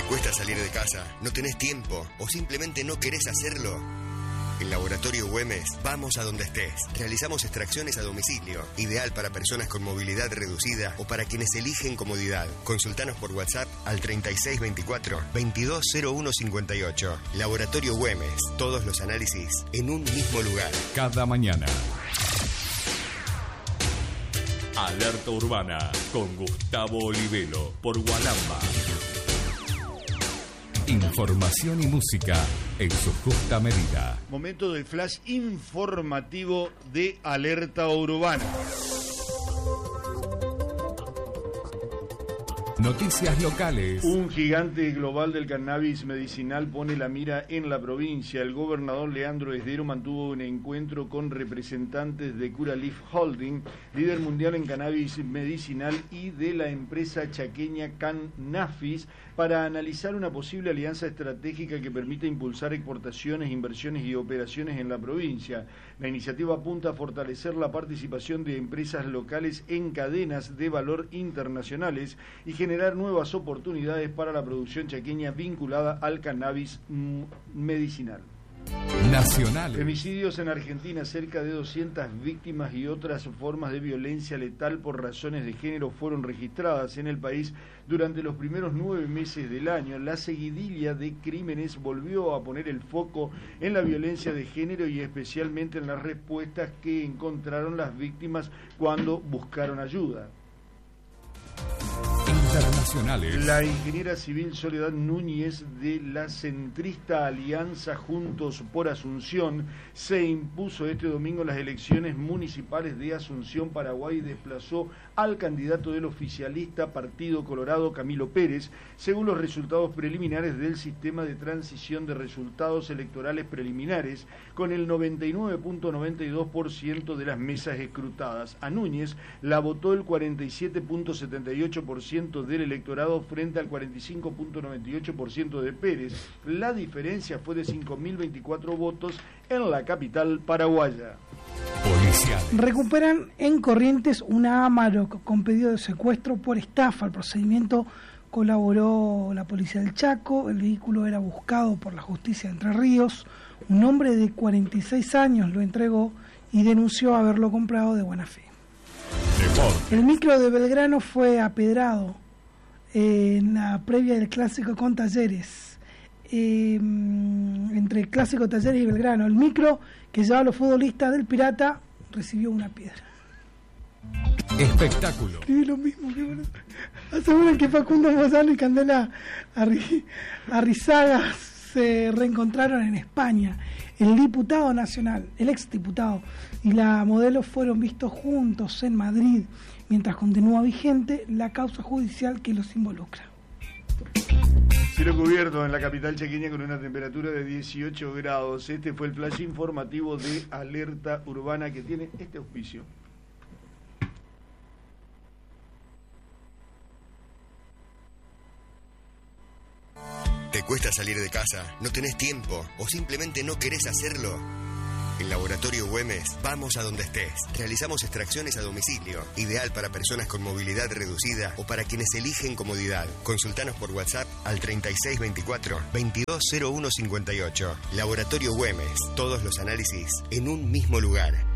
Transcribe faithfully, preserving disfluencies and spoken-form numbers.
cuesta salir de casa? ¿No tenés tiempo? ¿O simplemente no querés hacerlo? En Laboratorio Güemes, vamos a donde estés. Realizamos extracciones a domicilio, ideal para personas con movilidad reducida o para quienes eligen comodidad. Consultanos por WhatsApp al treinta y seis veinticuatro, veintidós cero uno cincuenta y ocho. Laboratorio Güemes, todos los análisis en un mismo lugar. Cada mañana. Alerta Urbana con Gustavo Olivelo por Gualamba. Información y música en su justa medida. Momento del flash informativo de Alerta Urbana. Noticias locales. Un gigante global del cannabis medicinal pone la mira en la provincia. El gobernador Leandro Esdero mantuvo un encuentro con representantes de Curaleaf Holding, líder mundial en cannabis medicinal, y de la empresa chaqueña Cannafis, para analizar una posible alianza estratégica que permita impulsar exportaciones, inversiones y operaciones en la provincia. La iniciativa apunta a fortalecer la participación de empresas locales en cadenas de valor internacionales y generar nuevas oportunidades para la producción chaqueña vinculada al cannabis medicinal. Nacionales. Femicidios en Argentina, cerca de doscientas víctimas y otras formas de violencia letal por razones de género fueron registradas en el país durante los primeros nueve meses del año. La seguidilla de crímenes volvió a poner el foco en la violencia de género y especialmente en las respuestas que encontraron las víctimas cuando buscaron ayuda. Internacionales. La ingeniera civil Soledad Núñez de la centrista Alianza Juntos por Asunción se impuso este domingo en las elecciones municipales de Asunción, Paraguay, y desplazó al candidato del oficialista Partido Colorado, Camilo Pérez, según los resultados preliminares del sistema de transición de resultados electorales preliminares, con el noventa y nueve punto noventa y dos por ciento de las mesas escrutadas. A Núñez la votó el cuarenta y siete punto setenta y ocho por ciento del electorado frente al cuarenta y cinco punto noventa y ocho por ciento de Pérez. La diferencia fue de cinco mil veinticuatro votos en la capital paraguaya. Policial. Recuperan en Corrientes una Amarok con pedido de secuestro por estafa. El procedimiento colaboró la policía del Chaco. El vehículo era buscado por la justicia de Entre Ríos. Un hombre de cuarenta y seis años lo entregó y denunció haberlo comprado de buena fe. Deporte. El micro de Belgrano fue apedrado en la previa del clásico con Talleres, eh, entre el clásico Talleres y Belgrano. El micro que llevaba a los futbolistas del Pirata recibió una piedra. Espectáculo. Escribí lo mismo que bueno. Aseguran que Facundo Mozano y Candela Arri- Arrizaga se reencontraron en España. El diputado nacional, el exdiputado y la modelo fueron vistos juntos en Madrid, mientras continúa vigente la causa judicial que los involucra. Cielo cubierto en la capital chaqueña con una temperatura de dieciocho grados. Este fue el flash informativo de Alerta Urbana, que tiene este auspicio. ¿Te cuesta salir de casa? ¿No tenés tiempo? ¿O simplemente no querés hacerlo? En Laboratorio Güemes, vamos a donde estés. Realizamos extracciones a domicilio, ideal para personas con movilidad reducida o para quienes eligen comodidad. Consultanos por WhatsApp al treinta y seis veinticuatro, veintidós cero uno cincuenta y ocho. Laboratorio Güemes, todos los análisis en un mismo lugar.